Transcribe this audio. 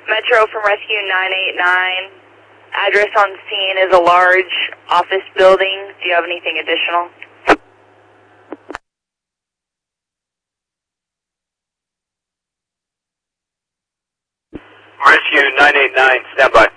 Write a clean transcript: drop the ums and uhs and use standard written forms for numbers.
Metro from Rescue 989. Address on scene is a large office building. Do you have anything additional? Rescue 989, stand by.